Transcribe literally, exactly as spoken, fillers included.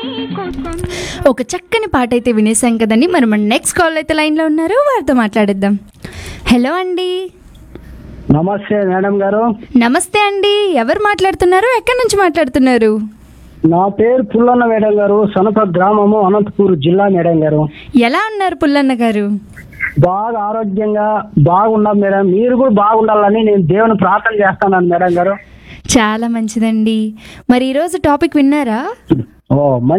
ఒక చక్కని పాట అయితే వినేసాం కదండి. మరి మన నెక్స్ట్ కాల్ అయితే లైన్లో ఉన్నారు, వారితో మాట్లాడిద్దాం. హలో అండి. నమస్తే మేడం గారు. నమస్తే అండి. ఎవరు మాట్లాడుతున్నారు, ఎక్కడి నుంచి మాట్లాడుతున్నారు? నా పేరు పుల్లన్న మేడం గారు, సనప గ్రామము, అనంతపూర్ జిల్లా మేడం గారు. ఎలా ఉన్నారు పుల్లన్న గారు? బాగా ఆరోగ్యంగా బాగున్నాం మేడం. మీరు కూడా బాగుండాలని నేను దేవుని ప్రార్థన చేస్తున్నాను మేడం గారు. చాలా మంచిదండి. మరి ఈరోజు టాపిక్ విన్నారా? ఓ